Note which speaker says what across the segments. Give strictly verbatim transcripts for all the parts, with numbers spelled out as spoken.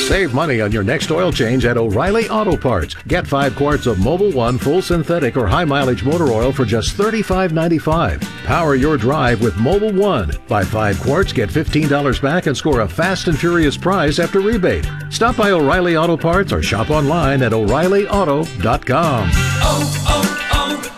Speaker 1: Save money on your next oil change at O'Reilly Auto Parts. Get five quarts of Mobil One full synthetic or high mileage motor oil for just thirty-five ninety-five. Power your drive with Mobil One. Buy five quarts, get fifteen dollars back, and score a fast and furious prize after rebate. Stop by O'Reilly Auto Parts or shop online at O'Reilly Auto dot com.
Speaker 2: Oh,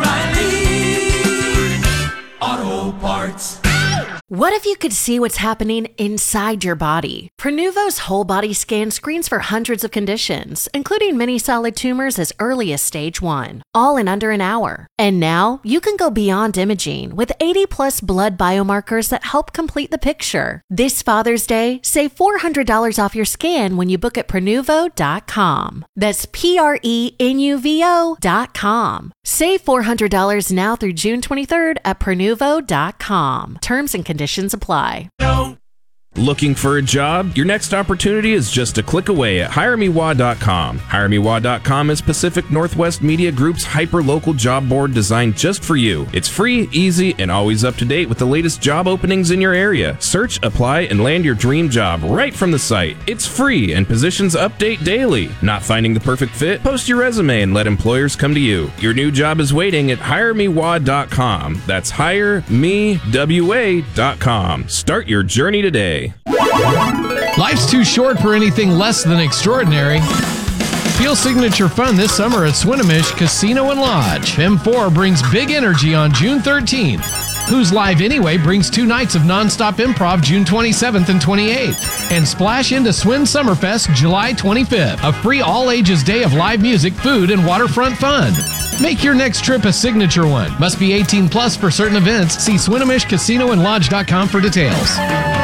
Speaker 2: oh, oh, O'Reilly Auto Parts.
Speaker 3: What if you could see what's happening inside your body? Prenuvo's whole body scan screens for hundreds of conditions, including many solid tumors as early as stage one, all in under an hour. And now you can go beyond imaging with eighty plus blood biomarkers that help complete the picture. This Father's Day, save four hundred dollars off your scan when you book at Prenuvo dot com. That's P R E N U V O dot com. Save four hundred dollars now through June twenty-third at Prenuvo dot com. Terms and conditions apply.
Speaker 2: No.
Speaker 4: Looking for a job? Your next opportunity is just a click away at hire me wah dot com. hire me wah dot com is Pacific Northwest Media Group's hyper-local job board designed just for you. It's free, easy, and always up to date with the latest job openings in your area. Search, apply, and land your dream job right from the site. It's free, and positions update daily. Not finding the perfect fit? Post your resume and let employers come to you. Your new job is waiting at hire me wah dot com. That's hire me wa dot com. Start your journey today.
Speaker 5: Life's too short for anything less than extraordinary. Feel signature fun this summer at Swinomish Casino and Lodge. M four brings big energy on June thirteenth. Who's Live Anyway brings two nights of nonstop improv June twenty-seventh and twenty-eighth. And splash into Swin Summerfest July twenty-fifth, a free all-ages day of live music, food, and waterfront fun. Make your next trip a signature one. Must be eighteen plus for certain events. See Swinomish Casino and Lodge dot com for details.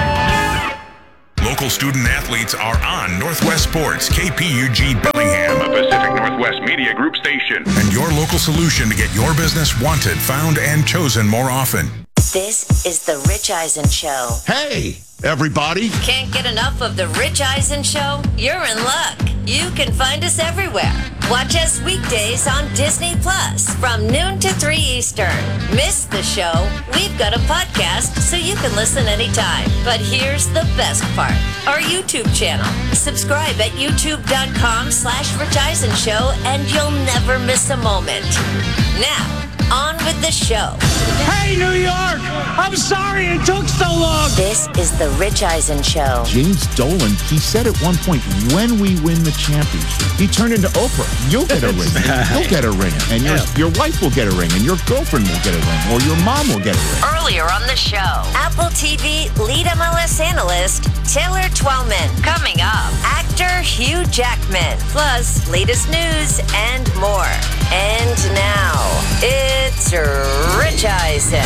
Speaker 6: Local student athletes are on Northwest Sports, K P U G Bellingham, a Pacific Northwest Media Group station, and your local solution to get your business wanted, found, and chosen more often.
Speaker 7: This is The Rich Eisen Show.
Speaker 8: Hey, everybody.
Speaker 7: Can't get enough of The Rich Eisen Show? You're in luck. You can find us everywhere. Watch us weekdays on Disney Plus from noon to three Eastern. Miss the show? We've got a podcast so you can listen anytime. But here's the best part. Our YouTube channel. Subscribe at youtube.com slash Rich Eisen Show and you'll never miss a moment. Now, on with the show.
Speaker 9: Hey, New York! I'm sorry it took so long.
Speaker 7: This is The Rich Eisen Show.
Speaker 8: James Dolan, he said at one point, when we win the championship, he turned into Oprah. You'll get a ring. You'll get a ring. And your, your wife will get a ring. And your girlfriend will get a ring. Or your mom will get a ring.
Speaker 7: Earlier on the show, Apple T V lead M L S analyst Taylor Twellman. Coming up, actor Hugh Jackman. Plus, latest news and more. And now, it's Rich Eisen.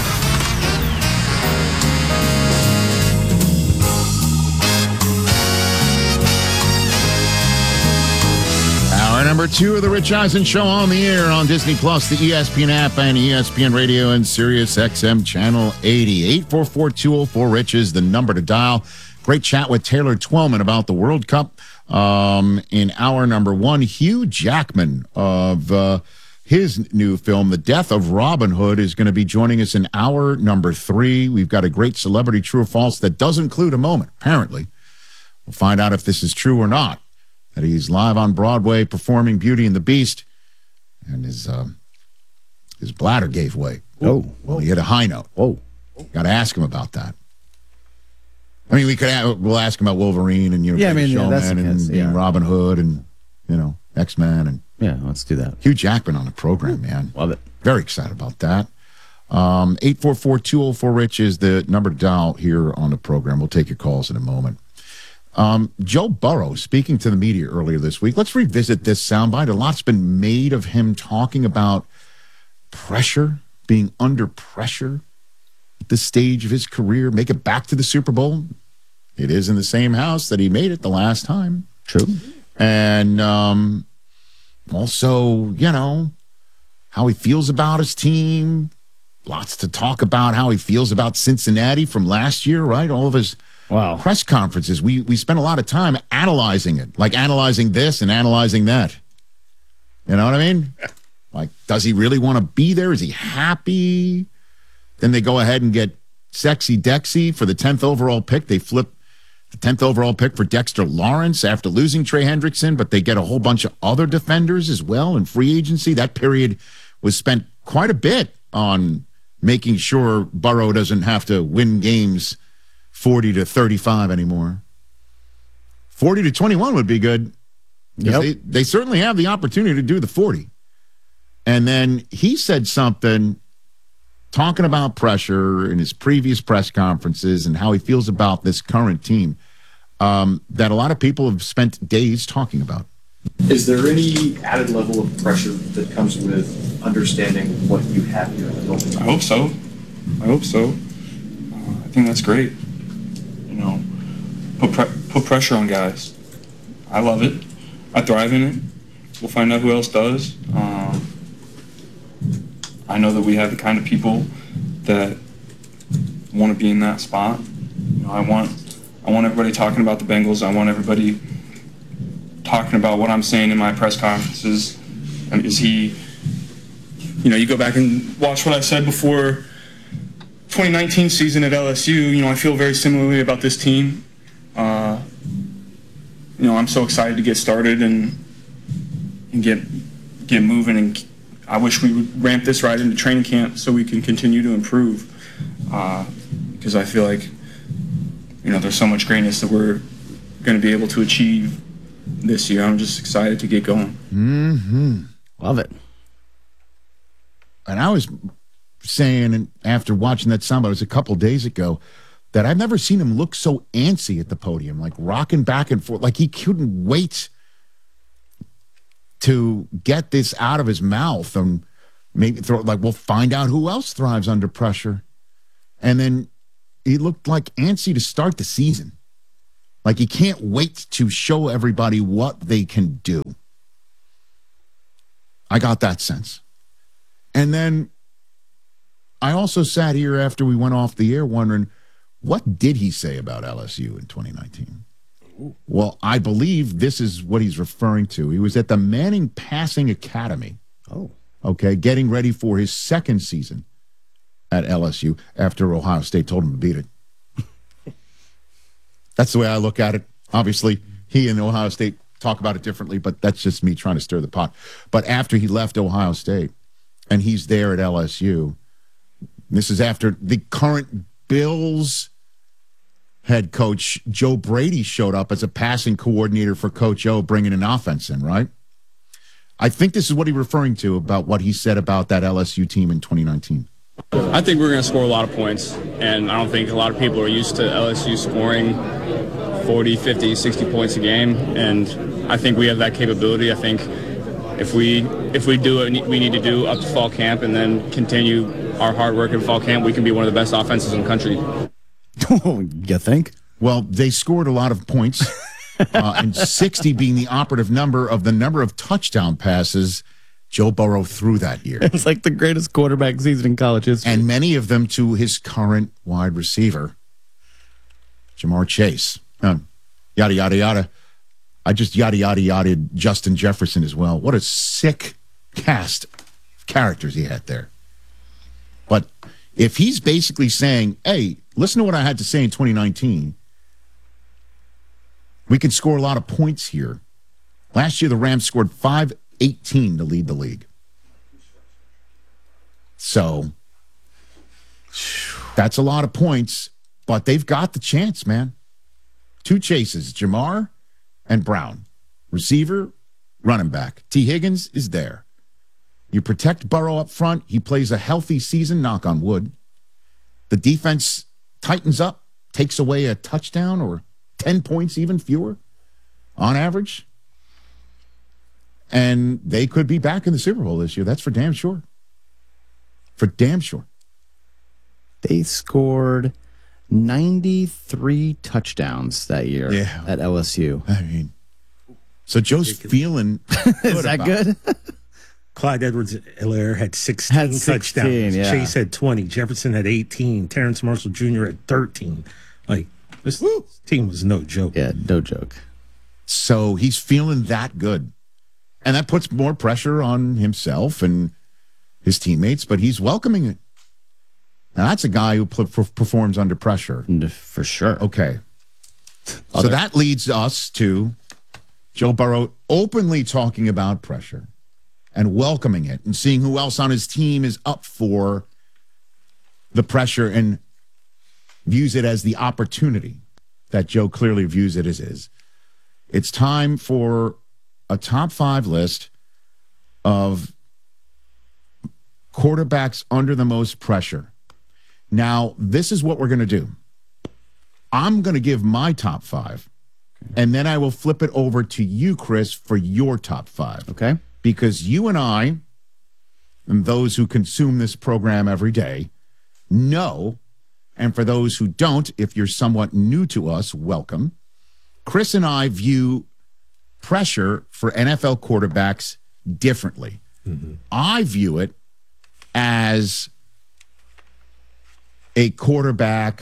Speaker 8: Hour number two of the Rich Eisen Show on the air on Disney Plus, the E S P N app, and E S P N Radio and Sirius X M Channel eighty. eight four four, two oh four, RICH is the number to dial. Great chat with Taylor Twellman about the World Cup um, in hour number one. Hugh Jackman of uh, his new film, The Death of Robin Hood, is going to be joining us in hour number three. We've got a great celebrity true or false that does include a moment, apparently. We'll find out if this is true or not. That he's live on Broadway performing Beauty and the Beast, and his um, his bladder gave way.
Speaker 10: Oh,
Speaker 8: well, he hit a high note.
Speaker 10: Oh,
Speaker 8: got to ask him about that. I mean, we could ask, we'll ask him about Wolverine and you know,
Speaker 10: yeah, I mean, yeah, that's
Speaker 8: Showman and,
Speaker 10: yeah.
Speaker 8: and Robin Hood and you know X-Men and
Speaker 10: yeah, let's do that.
Speaker 8: Hugh Jackman on the program, man.
Speaker 10: Love it.
Speaker 8: Very excited about that. Um, eight four four, two oh four, RICH is the number to dial here on the program. We'll take your calls in a moment. Um, Joe Burrow, speaking to the media earlier this week, let's revisit this soundbite. A lot's been made of him talking about pressure, being under pressure at this stage of his career, make it back to the Super Bowl. It is in the same house that he made it the last time.
Speaker 10: True.
Speaker 8: And um, also, you know, how he feels about his team. Lots to talk about how he feels about Cincinnati from last year, right? All of his
Speaker 10: wow.
Speaker 8: press conferences. We we spent a lot of time analyzing it, like analyzing this and analyzing that. You know what I mean? Like, does he really want to be there? Is he happy? Then they go ahead and get Sexy Dexy for the tenth overall pick. They flip the tenth overall pick for Dexter Lawrence after losing Trey Hendrickson, but they get a whole bunch of other defenders as well in free agency. That period was spent quite a bit on making sure Burrow doesn't have to win games forty to thirty-five anymore. forty to twenty-one would be good. Yep. They, they certainly have the opportunity to do the forty. And then he said something talking about pressure in his previous press conferences and how he feels about this current team um, that a lot of people have spent days talking about.
Speaker 10: Is there any added level of pressure that comes with understanding what you have here in the building?
Speaker 11: I hope so. I hope so. Uh, I think that's great. You know, put pre- put pressure on guys. I love it. I thrive in it. We'll find out who else does. Um, I know that we have the kind of people that want to be in that spot. You know, I want I want everybody talking about the Bengals. I want everybody talking about what I'm saying in my press conferences. And is he, you know, you go back and watch what I said before twenty nineteen season at L S U. You know, I feel very similarly about this team. Uh, you know, I'm so excited to get started and and get get moving. And I wish we would ramp this right into training camp so we can continue to improve. Uh, because I feel like, you know, there's so much greatness that we're going to be able to achieve this year. I'm just excited to get going.
Speaker 8: Mm-hmm.
Speaker 12: Love it.
Speaker 8: And I was saying after watching that soundbite, it was a couple days ago, that I've never seen him look so antsy at the podium, like rocking back and forth, like he couldn't wait to get this out of his mouth and maybe throw, like, we'll find out who else thrives under pressure. And then he looked like antsy to start the season. Like he can't wait to show everybody what they can do. I got that sense. And then I also sat here after we went off the air wondering, what did he say about L S U in twenty nineteen? Ooh. Well, I believe this is what he's referring to. He was at the Manning Passing Academy.
Speaker 12: Oh.
Speaker 8: Okay, getting ready for his second season at L S U after Ohio State told him to beat it. That's the way I look at it. Obviously, he and Ohio State talk about it differently, but that's just me trying to stir the pot. But after he left Ohio State and he's there at L S U, this is after the current Bills head coach Joe Brady showed up as a passing coordinator for Coach O, bringing an offense in, right? I think this is what he's referring to about what he said about that L S U team in twenty nineteen.
Speaker 13: I think we're going to score a lot of points, and I don't think a lot of people are used to L S U scoring forty, fifty, sixty points a game, and I think we have that capability. I think if we if we do what we need to do up to fall camp and then continue our hard work in fall camp, we can be one of the best offenses in the country.
Speaker 12: You think?
Speaker 8: Well, they scored a lot of points, uh, and sixty being the operative number of the number of touchdown passes Joe Burrow threw that year.
Speaker 12: It's like the greatest quarterback season in college history.
Speaker 8: And many of them to his current wide receiver, Jamar Chase. Um, yada, yada, yada. I just yada, yada, yada Justin Jefferson as well. What a sick cast of characters he had there. But if he's basically saying, hey, listen to what I had to say in twenty nineteen, we can score a lot of points here. Last year, the Rams scored five eighteen to lead the league. So that's a lot of points, but they've got the chance, man. Two chases, Jamar and Brown. Receiver, running back. T. Higgins is there. You protect Burrow up front. He plays a healthy season, knock on wood. The defense tightens up, takes away a touchdown or ten points, even fewer on average. And they could be back in the Super Bowl this year. That's for damn sure. For damn sure.
Speaker 12: They scored ninety-three touchdowns that year
Speaker 8: yeah.
Speaker 12: at L S U.
Speaker 8: I mean, so Joe's feeling
Speaker 12: Is that good?
Speaker 14: Clyde Edwards-Helaire had sixteen,
Speaker 12: had sixteen
Speaker 14: touchdowns.
Speaker 12: Yeah.
Speaker 14: Chase had twenty. Jefferson had eighteen. Terrence Marshall Junior had thirteen. Like, this Woo. team was no joke.
Speaker 12: Yeah, no joke.
Speaker 8: So he's feeling that good. And that puts more pressure on himself and his teammates, but he's welcoming it. Now, that's a guy who p- performs under pressure.
Speaker 12: For sure.
Speaker 8: Okay. So that leads us to Joe Burrow openly talking about pressure and welcoming it and seeing who else on his team is up for the pressure and views it as the opportunity that Joe clearly views it as is. It's time for a top five list of quarterbacks under the most pressure. Now, this is what we're going to do. I'm going to give my top five, and then I will flip it over to you, Chris, for your top five.
Speaker 12: Okay.
Speaker 8: Because you and I, and those who consume this program every day, know, and for those who don't, if you're somewhat new to us, welcome. Chris and I view pressure for N F L quarterbacks differently. Mm-hmm. I view it as a quarterback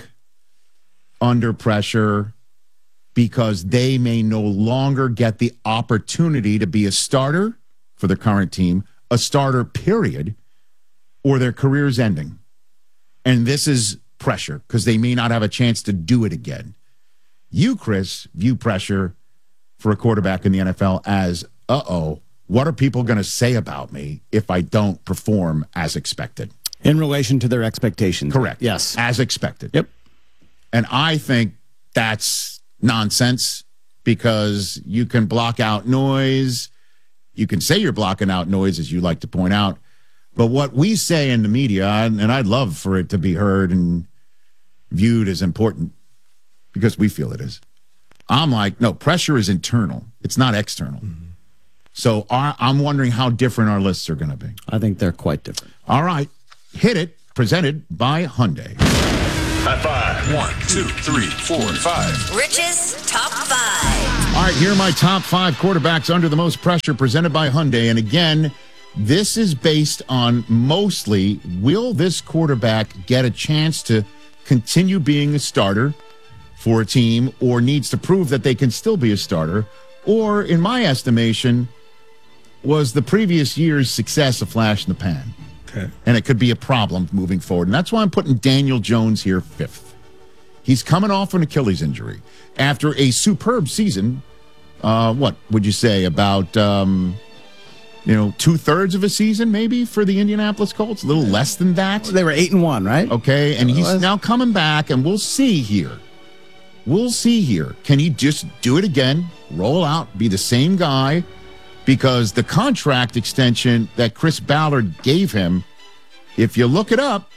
Speaker 8: under pressure because they may no longer get the opportunity to be a starter for the current team, a starter period, or their career's ending. And this is pressure because they may not have a chance to do it again. You, Chris, view pressure for a quarterback in the N F L as, uh-oh, what are people going to say about me if I don't perform as expected?
Speaker 12: In relation to their expectations.
Speaker 8: Correct.
Speaker 12: Yes.
Speaker 8: As expected.
Speaker 12: Yep.
Speaker 8: And I think that's nonsense because you can block out noise. You can say you're blocking out noise, as you like to point out. But what we say in the media, and I'd love for it to be heard and viewed as important because we feel it is. I'm like, no, pressure is internal. It's not external. Mm-hmm. So our, I'm wondering how different our lists are going to be.
Speaker 12: I think they're quite different.
Speaker 8: All right. Hit it. Presented by Hyundai.
Speaker 6: High five. One, two, three, four, five.
Speaker 7: Rich's Top five.
Speaker 8: All right, here are my top five quarterbacks under the most pressure presented by Hyundai. And again, this is based on mostly, will this quarterback get a chance to continue being a starter for a team or needs to prove that they can still be a starter? Or, in my estimation, was the previous year's success a flash in the pan?
Speaker 14: Okay.
Speaker 8: And it could be a problem moving forward. And that's why I'm putting Daniel Jones here fifth. He's coming off an Achilles injury after a superb season. Uh, what would you say about, um, you know, two-thirds of a season maybe for the Indianapolis Colts? A little less than that.
Speaker 12: They were eight and one, right?
Speaker 8: Okay, and he's now coming back, and we'll see here. We'll see here. Can he just do it again, roll out, be the same guy? Because the contract extension that Chris Ballard gave him, if you look it up,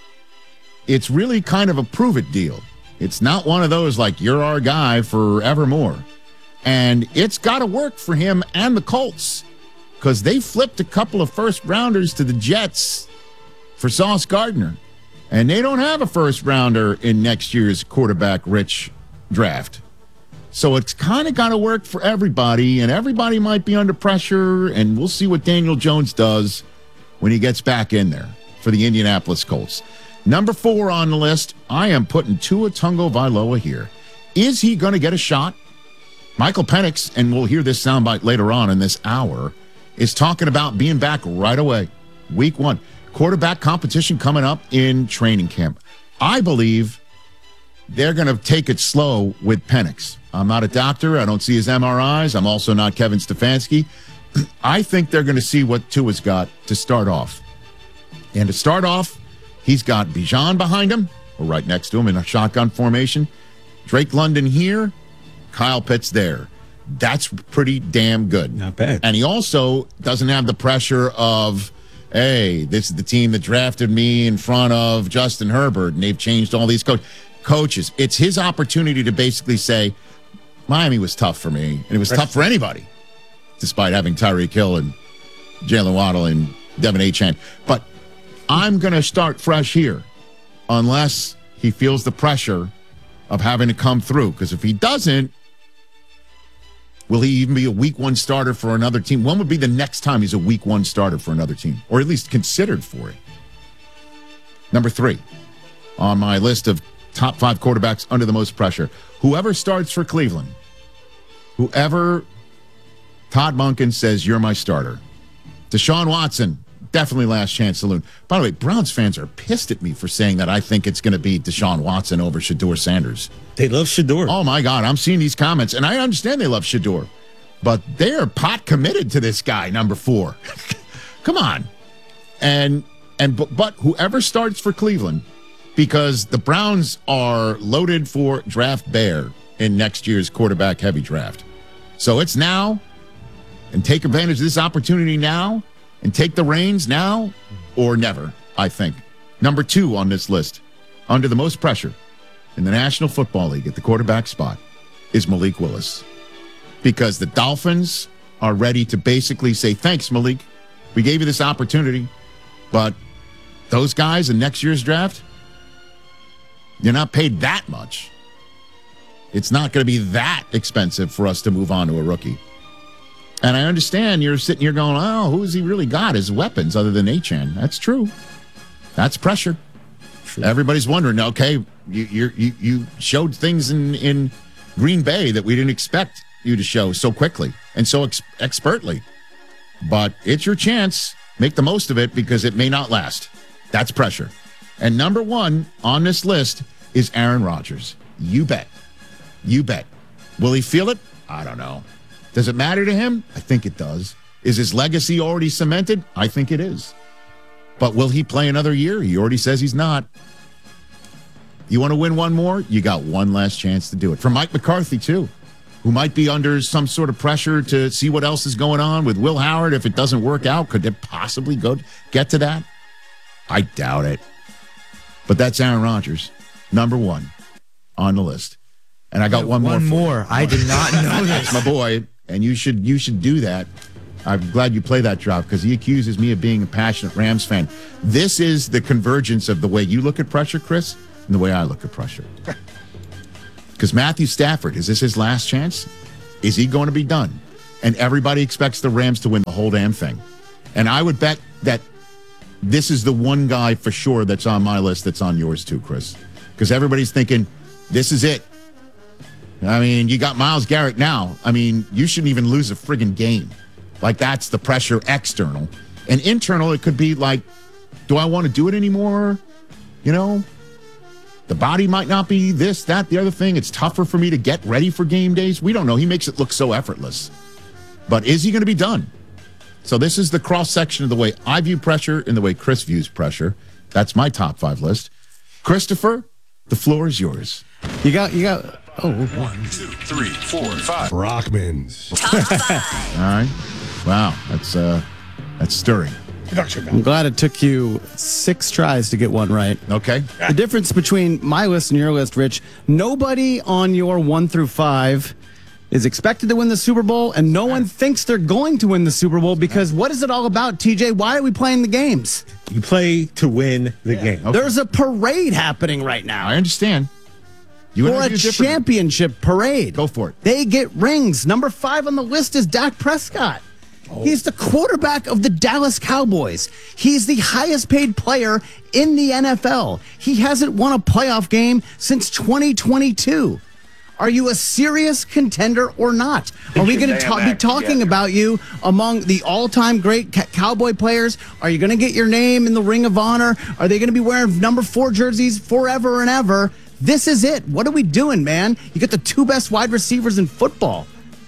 Speaker 8: it's really kind of a prove-it deal. It's not one of those like, you're our guy forevermore. And it's got to work for him and the Colts because they flipped a couple of first-rounders to the Jets for Sauce Gardner. And they don't have a first-rounder in next year's quarterback-rich draft. So it's kind of got to work for everybody, and everybody might be under pressure, and we'll see what Daniel Jones does when he gets back in there for the Indianapolis Colts. Number four on the list, I am putting Tua Tagovailoa here. Is he going to get a shot? Michael Penix, and we'll hear this soundbite later on in this hour, is talking about being back right away. Week one. Quarterback competition coming up in training camp. I believe they're going to take it slow with Penix. I'm not a doctor. I don't see his M R Is. I'm also not Kevin Stefanski. I think they're going to see what Tua's got to start off. And to start off, he's got Bijan behind him, or right next to him in a shotgun formation. Drake London here, Kyle Pitts there. That's pretty damn good.
Speaker 14: Not bad.
Speaker 8: And he also doesn't have the pressure of, hey, this is the team that drafted me in front of Justin Herbert, and they've changed all these co- coaches. It's his opportunity to basically say, Miami was tough for me, and it was right. tough for anybody, despite having Tyreek Hill and Jalen Waddle and Devin Achane. But I'm going to start fresh here unless he feels the pressure of having to come through. Because if he doesn't, will he even be a week one starter for another team? When would be the next time he's a week one starter for another team? Or at least considered for it. Number three on my list of top five quarterbacks under the most pressure. Whoever starts for Cleveland, whoever Todd Monken says, you're my starter. Deshaun Watson, definitely last chance saloon. By the way, Browns fans are pissed at me for saying that I think it's going to be Deshaun Watson over Shedeur Sanders.
Speaker 14: They love Shedeur.
Speaker 8: Oh, my God. I'm seeing these comments, and I understand they love Shedeur. But they're pot committed to this guy, number four. Come on. And and but, but whoever starts for Cleveland, because the Browns are loaded for draft bear in next year's quarterback-heavy draft. So it's now, and take advantage of this opportunity now, and take the reins now, or never, I think. Number two on this list, under the most pressure in the National Football League at the quarterback spot, is Malik Willis. Because the Dolphins are ready to basically say, thanks, Malik. We gave you this opportunity, but those guys in next year's draft, you're not paid that much. It's not going to be that expensive for us to move on to a rookie. And I understand you're sitting here going, oh, who's he really got as weapons other than Achane? That's true. That's pressure. True. Everybody's wondering, okay, you, you, you, you showed things in, in Green Bay that we didn't expect you to show so quickly and so ex- expertly. But it's your chance. Make the most of it because it may not last. That's pressure. And number one on this list is Aaron Rodgers. You bet. You bet. Will he feel it? I don't know. Does it matter to him? I think it does. Is his legacy already cemented? I think it is. But will he play another year? He already says he's not. You want to win one more? You got one last chance to do it. For Mike McCarthy, too, who might be under some sort of pressure to see what else is going on with Will Howard. If it doesn't work out, could it possibly go get to that? I doubt it. But that's Aaron Rodgers, number one on the list. And I got one,
Speaker 15: one
Speaker 8: more.
Speaker 15: One more. I did not know this.
Speaker 8: That's my boy, and you should you should do that. I'm glad you play that drop because he accuses me of being a passionate Rams fan. This is the convergence of the way you look at pressure, Chris, and the way I look at pressure. Because Matthew Stafford, is this his last chance? Is he going to be done? And everybody expects the Rams to win the whole damn thing. And I would bet that this is the one guy for sure that's on my list that's on yours too, Chris. Because everybody's thinking, this is it. I mean, you got Myles Garrett now. I mean, you shouldn't even lose a friggin' game. Like, that's the pressure external. And internal, it could be like, do I want to do it anymore? You know? The body might not be this, that, the other thing. It's tougher for me to get ready for game days. We don't know. He makes it look so effortless. But is he going to be done? So this is the cross-section of the way I view pressure and the way Chris views pressure. That's my top five list. Christopher, the floor is yours.
Speaker 12: You got, you got, oh.
Speaker 6: One, two, three, four, five.
Speaker 12: Brockmans.
Speaker 8: All right. Wow. That's, uh, that's stirring.
Speaker 12: I'm glad it took you six tries to get one right.
Speaker 8: Okay.
Speaker 12: The difference between my list and your list, Rich, nobody on your one through five is expected to win the Super Bowl, and no one thinks they're going to win the Super Bowl because what is it all about, T J? Why are we playing the games?
Speaker 14: You play to win the yeah. game.
Speaker 12: Okay. There's a parade happening right now.
Speaker 8: I understand. You
Speaker 12: or a championship parade.
Speaker 8: Go for it.
Speaker 12: They get rings. Number five on the list is Dak Prescott. Oh. He's the quarterback of the Dallas Cowboys. He's the highest paid player in the N F L. He hasn't won a playoff game since twenty twenty-two. Are you a serious contender or not? Are we going to ta- be talking about you among the all-time great ca- Cowboy players? Are you going to get your name in the Ring of Honor? Are they going to be wearing number four jerseys forever and ever? This is it. What are we doing, man? You got the two best wide receivers in football.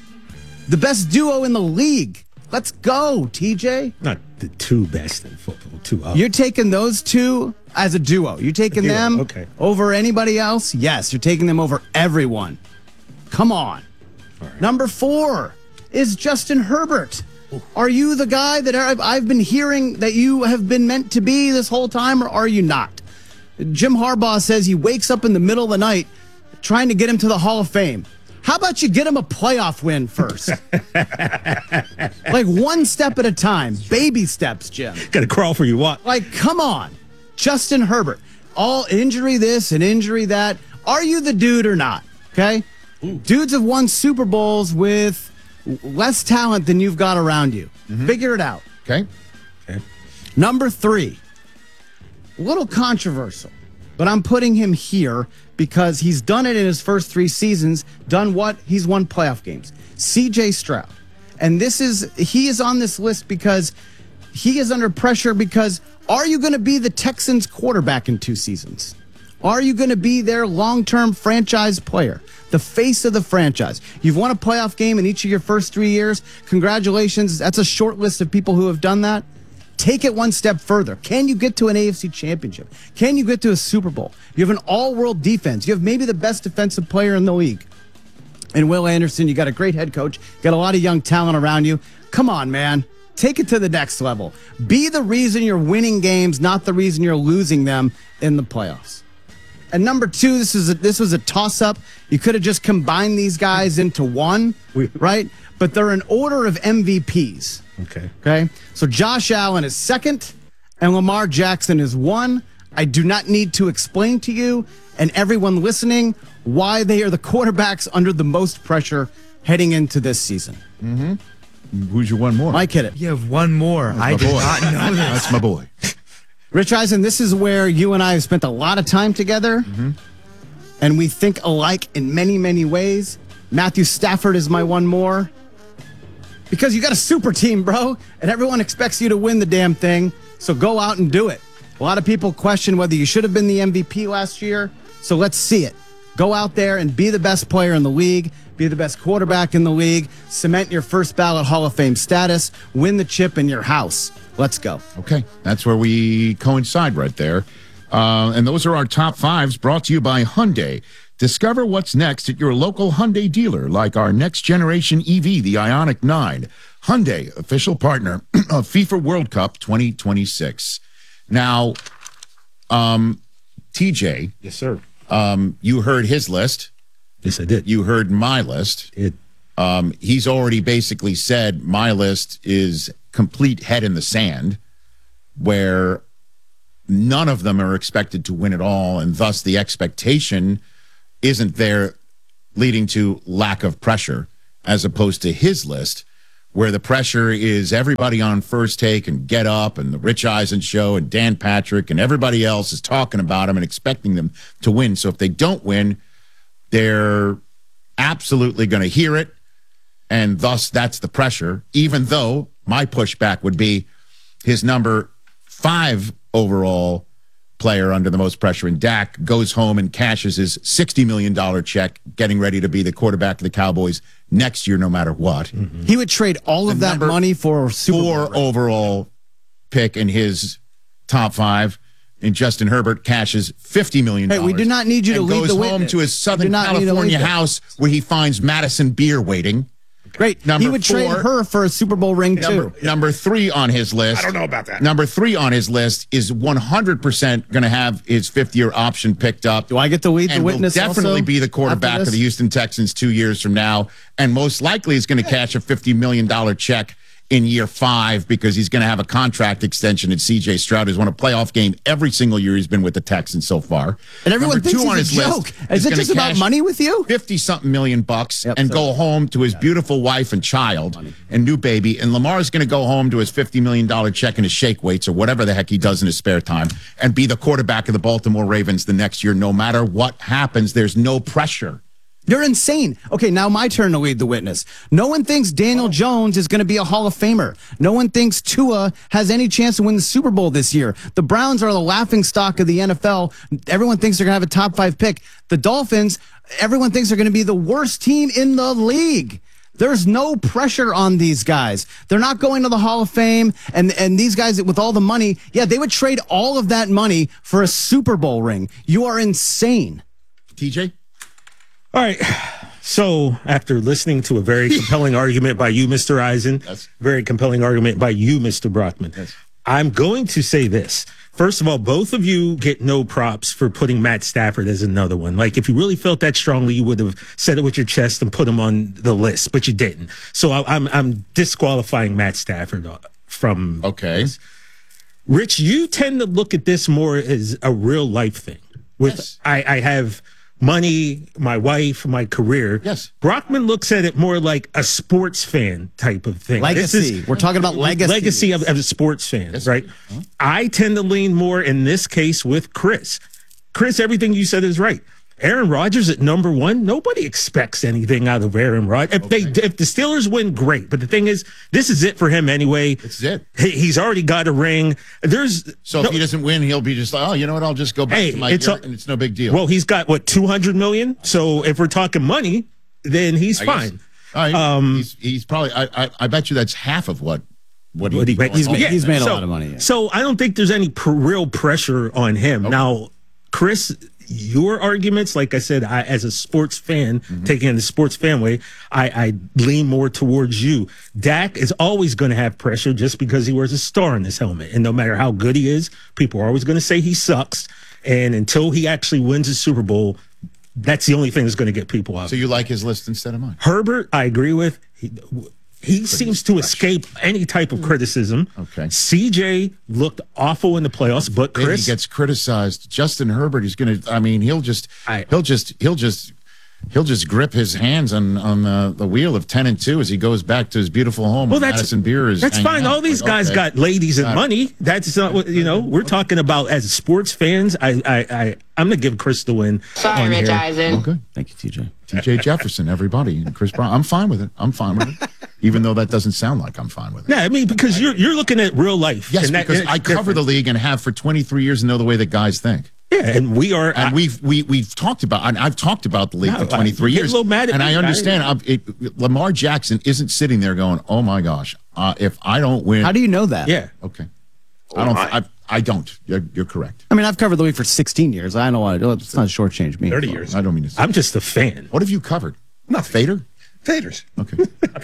Speaker 12: The best duo in the league. Let's go, T J.
Speaker 14: Not the two best in football. Two up.
Speaker 12: You're taking those two as a duo. You're taking
Speaker 14: duo,
Speaker 12: them
Speaker 14: okay.
Speaker 12: over anybody else? Yes, you're taking them over everyone. Come on. Right. Number four is Justin Herbert. Ooh. Are you the guy that I've, I've been hearing that you have been meant to be this whole time, or are you not? Jim Harbaugh says he wakes up in the middle of the night trying to get him to the Hall of Fame. How about you get him a playoff win first? Like one step at a time. Baby steps, Jim.
Speaker 14: Got to crawl for you what?
Speaker 12: Like, come on. Justin Herbert. All injury this and injury that. Are you the dude or not? Okay? Ooh. Dudes have won Super Bowls with less talent than you've got around you. Mm-hmm. Figure it out.
Speaker 8: Okay.
Speaker 14: Okay.
Speaker 12: Number three. A little controversial, but I'm putting him here because he's done it in his first three seasons. Done what? He's won playoff games. C J Stroud. And this is, he is on this list because he is under pressure because are you going to be the Texans quarterback in two seasons? Are you going to be their long-term franchise player, the face of the franchise? You've won a playoff game in each of your first three years. Congratulations. That's a short list of people who have done that. Take it one step further. Can you get to an A F C championship? Can you get to a Super Bowl? You have an all-world defense. You have maybe the best defensive player in the league. And Will Anderson, you got a great head coach. Got a lot of young talent around you. Come on, man. Take it to the next level. Be the reason you're winning games, not the reason you're losing them in the playoffs. And number two, this is a, this was a toss-up. You could have just combined these guys into one, right? But they're in order of M V Ps.
Speaker 14: Okay.
Speaker 12: Okay. So Josh Allen is second, and Lamar Jackson is one. I do not need to explain to you and everyone listening why they are the quarterbacks under the most pressure heading into this season.
Speaker 8: Mm-hmm. Who's your one more?
Speaker 12: Mike hit it.
Speaker 15: You have one more. I did not know this.
Speaker 8: That's my boy.
Speaker 12: Rich Eisen, this is where you and I have spent a lot of time together,
Speaker 8: mm-hmm.
Speaker 12: and we think alike in many, many ways. Matthew Stafford is my one more. Because you got a super team, bro, and everyone expects you to win the damn thing, so go out and do it. A lot of people question whether you should have been the M V P last year, so let's see it. Go out there and be the best player in the league, be the best quarterback in the league, cement your first ballot Hall of Fame status, win the chip in your house. Let's go.
Speaker 8: Okay, that's where we coincide right there. Uh, and those are our top fives brought to you by Hyundai. Discover what's next at your local Hyundai dealer, like our next generation E V, the Ioniq nine. Hyundai, official partner of FIFA World Cup twenty twenty-six. Now, um, T J.
Speaker 14: Yes, sir.
Speaker 8: Um, you heard his list.
Speaker 14: Yes, I did.
Speaker 8: You heard my list.
Speaker 14: It.
Speaker 8: Um, he's already basically said my list is complete head in the sand, where none of them are expected to win at all, and thus the expectation isn't there, leading to lack of pressure, as opposed to his list, where the pressure is everybody on First Take and Get Up and the Rich Eisen Show and Dan Patrick and everybody else is talking about them and expecting them to win. So if they don't win, they're absolutely going to hear it, and thus that's the pressure, even though my pushback would be his number five overall player under the most pressure in Dak goes home and cashes his sixty million dollars check, getting ready to be the quarterback of the Cowboys next year, no matter what.
Speaker 12: Mm-hmm. He would trade all
Speaker 8: the
Speaker 12: of that money for Super
Speaker 8: four
Speaker 12: Bowl, right?
Speaker 8: overall pick in his top five. And Justin Herbert cashes fifty million dollars.
Speaker 12: Hey, we do not need you to
Speaker 8: and
Speaker 12: lead
Speaker 8: goes
Speaker 12: the
Speaker 8: home
Speaker 12: witness.
Speaker 8: to his
Speaker 12: We
Speaker 8: Southern
Speaker 12: do not need to
Speaker 8: California
Speaker 12: lead that.
Speaker 8: house where he finds Madison Beer waiting.
Speaker 12: Great.
Speaker 8: Number
Speaker 12: he would
Speaker 8: four,
Speaker 12: trade her for a Super Bowl ring,
Speaker 8: number,
Speaker 12: too.
Speaker 8: Number three on his list.
Speaker 14: I don't know about that.
Speaker 8: Number three on his list is one hundred percent going to have his fifth-year option picked up.
Speaker 12: Do I get to lead the
Speaker 8: and
Speaker 12: witness
Speaker 8: will definitely
Speaker 12: also
Speaker 8: be the quarterback
Speaker 12: after
Speaker 8: of
Speaker 12: this?
Speaker 8: the Houston Texans two years from now, and most likely is going to cash a fifty million dollars check in year five because he's going to have a contract extension at C J Stroud, who's won a playoff game every single year he's been with the Texans so far.
Speaker 12: And everyone
Speaker 8: Number
Speaker 12: thinks
Speaker 8: two
Speaker 12: he's
Speaker 8: on
Speaker 12: a
Speaker 8: his
Speaker 12: joke.
Speaker 8: list
Speaker 12: Is it
Speaker 8: gonna
Speaker 12: just about
Speaker 8: cash
Speaker 12: money with you?
Speaker 8: fifty-something million bucks
Speaker 12: Yep,
Speaker 8: and
Speaker 12: so-
Speaker 8: go home to his beautiful wife and child and new baby. And Lamar's going to go home to his fifty million dollars check in his shake weights or whatever the heck he does in his spare time and be the quarterback of the Baltimore Ravens the next year. No matter what happens, there's no pressure.
Speaker 12: You're insane. Okay, now my turn to lead the witness. No one thinks Daniel Jones is going to be a Hall of Famer. No one thinks Tua has any chance to win the Super Bowl this year. The Browns are the laughing stock of the N F L. Everyone thinks they're going to have a top five pick. The Dolphins, everyone thinks they're going to be the worst team in the league. There's no pressure on these guys. They're not going to the Hall of Fame, and, and these guys with all the money, yeah, they would trade all of that money for a Super Bowl ring. You are insane.
Speaker 8: T J?
Speaker 14: All right. So after listening to a very compelling argument by you, Mister Eisen,
Speaker 8: Yes.
Speaker 14: very compelling argument by you, Mister Brockman,
Speaker 8: Yes.
Speaker 14: I'm going to say this. First of all, both of you get no props for putting Matt Stafford as another one. Like, if you really felt that strongly, you would have said it with your chest and put him on the list, but you didn't. So I, I'm I'm disqualifying Matt Stafford from
Speaker 8: Okay.
Speaker 14: this. Rich, you tend to look at this more as a real life thing. With
Speaker 8: Yes.
Speaker 14: I, I have money, my wife, my career.
Speaker 8: Yes.
Speaker 14: Brockman looks at it more like a sports fan type of thing. This
Speaker 12: Legacy.
Speaker 14: is-
Speaker 12: We're talking about legacy.
Speaker 14: Legacy of, of a sports fan,
Speaker 8: Yes.
Speaker 14: right? I tend to lean more in this case with Chris. Chris, everything you said is right. Aaron Rodgers at number one, nobody expects anything out of Aaron Rodgers. If
Speaker 8: Okay.
Speaker 14: they, if the Steelers win, great. But the thing is, this is it for him anyway.
Speaker 8: This is it.
Speaker 14: He, he's already got a ring. There's
Speaker 8: So
Speaker 14: no-
Speaker 8: if he doesn't win, he'll be just like, oh, you know what? I'll just go back
Speaker 14: Hey,
Speaker 8: to my
Speaker 14: it's
Speaker 8: gear,
Speaker 14: a-
Speaker 8: and it's no big deal.
Speaker 14: well, he's got what two hundred million. So if we're talking money, then he's
Speaker 8: I guess.
Speaker 14: fine.
Speaker 8: All right.
Speaker 14: Um,
Speaker 8: he's, he's probably. I, I I bet you that's half of what what,
Speaker 14: What he-
Speaker 8: going
Speaker 14: he's
Speaker 8: home.
Speaker 14: made- he's made a
Speaker 8: So-
Speaker 14: lot of money. So I don't think there's any pr- real pressure on him. Now, Chris, your arguments, like I said, I, as a sports fan,
Speaker 8: Mm-hmm.
Speaker 14: taking in the sports fan way, I, I lean more towards you. Dak is always going to have pressure just because he wears a star in his helmet. And no matter how good he is, people are always going to say he sucks. And until he actually wins a Super Bowl, that's the only thing that's going to get people out.
Speaker 8: So you like his list instead of mine?
Speaker 14: Herbert, I agree with. He, he seems to escape any type of criticism.
Speaker 8: Okay.
Speaker 14: C J looked awful in the playoffs, but
Speaker 8: Then
Speaker 14: Chris
Speaker 8: he gets criticized. Justin Herbert, he's gonna. I mean, he'll just, he'll just, he'll just, he'll just grip his hands on on the, the wheel of ten and two as he goes back to his beautiful home.
Speaker 14: Well,
Speaker 8: where
Speaker 14: that's
Speaker 8: Madison Beer is.
Speaker 14: that's
Speaker 8: hanging
Speaker 14: fine.
Speaker 8: out.
Speaker 14: All these
Speaker 8: Like,
Speaker 14: guys
Speaker 8: okay.
Speaker 14: got ladies and
Speaker 8: Got it.
Speaker 14: money. That's not what you know. We're talking about as sports fans. I I, I I'm gonna give Chris the win.
Speaker 16: Sorry,
Speaker 14: on
Speaker 16: Rich
Speaker 14: here.
Speaker 16: Eisen.
Speaker 8: Okay.
Speaker 12: Thank you, T J.
Speaker 8: T J Jefferson, everybody, and Chris Brown. I'm fine with it. I'm fine with it, even though that doesn't sound like I'm fine with it.
Speaker 14: Yeah, I mean because you're you're looking at real life.
Speaker 8: Yes,
Speaker 14: and that-
Speaker 8: because
Speaker 14: it's
Speaker 8: I cover
Speaker 14: different.
Speaker 8: the league and have for twenty-three years and know the way that guys think.
Speaker 14: Yeah, and we are,
Speaker 8: and we've we we've talked about. And I've talked about the league
Speaker 14: No,
Speaker 8: for twenty-three
Speaker 14: I- get
Speaker 8: years,
Speaker 14: a little mad at
Speaker 8: and
Speaker 14: me.
Speaker 8: I
Speaker 14: I-
Speaker 8: understand. I'm, it, Lamar Jackson isn't sitting there going, "Oh my gosh, uh, if I don't win."
Speaker 12: How do you know that?
Speaker 14: Yeah.
Speaker 8: Okay. I don't. I, I don't. You're, you're correct.
Speaker 12: I mean, I've covered the league for sixteen years. I don't want to do it. It's not shortchange me.
Speaker 8: thirty years. I don't mean to.
Speaker 14: I'm just a fan.
Speaker 8: What have you covered? Nothing. Fader.
Speaker 17: Faders.
Speaker 8: Okay.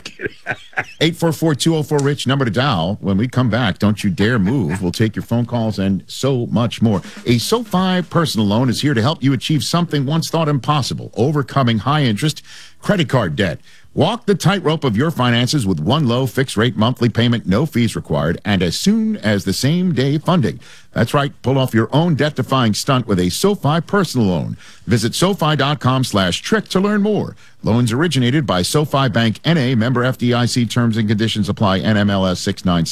Speaker 8: eight four four, two oh four, RICH, number to dial. When we come back, don't you dare move. We'll take your phone calls and so much more. A SoFi personal loan is here to help you achieve something once thought impossible, overcoming high interest credit card debt. Walk the tightrope of your finances with one low fixed rate monthly payment, no fees required, and as soon as the same day funding. That's right. Pull off your own debt-defying stunt with a SoFi personal loan. Visit SoFi.com slash trick to learn more. Loans originated by SoFi Bank N A, member F D I C. Terms and conditions apply. N M L S six nine